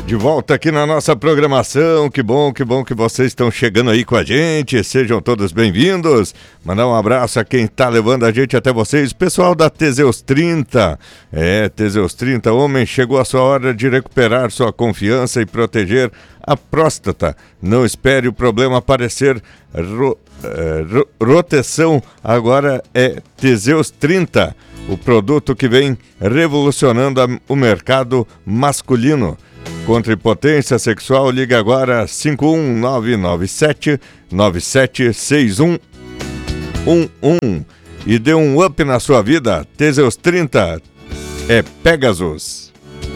De volta aqui na nossa programação, que bom que vocês estão chegando aí com a gente, sejam todos bem-vindos. Mandar um abraço a quem tá levando a gente até vocês, pessoal da Teseus 30. Teseus 30, homem, chegou a sua hora de recuperar sua confiança e proteger a próstata. Não espere o problema aparecer. Roteção agora é Teseus 30, o produto que vem revolucionando o mercado masculino. Contra impotência sexual, liga agora 51997 976111 e dê um up na sua vida. Teseus 30 é Pegasus.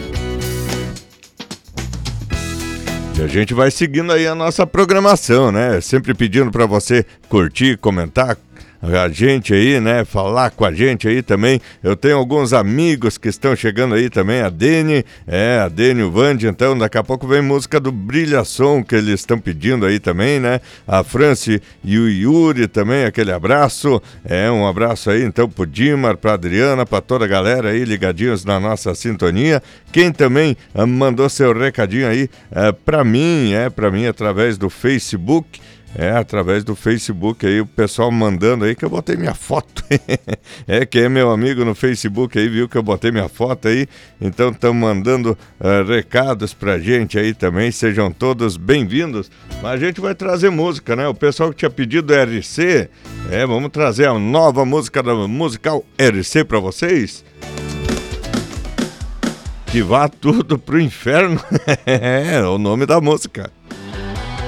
E a gente vai seguindo aí a nossa programação, né? Sempre pedindo para você curtir, comentar a gente aí, né? Falar com a gente aí também. Eu tenho alguns amigos que estão chegando aí também, a Dene e o Vande, então daqui a pouco vem música do Brilhação que eles estão pedindo aí também, né? A Franci e o Yuri também, aquele abraço, um abraço aí então pro Dimar, pra Adriana, pra toda a galera aí ligadinhos na nossa sintonia. Quem também mandou seu recadinho aí pra mim através do Facebook. Através do Facebook aí, o pessoal mandando aí que eu botei minha foto. Quem é meu amigo no Facebook aí, viu que eu botei minha foto aí. Então estão mandando recados pra gente aí também, sejam todos bem-vindos. Mas a gente vai trazer música, né? O pessoal que tinha pedido RC, vamos trazer a nova música da Musical RC pra vocês. Que vá tudo pro inferno, é o nome da música.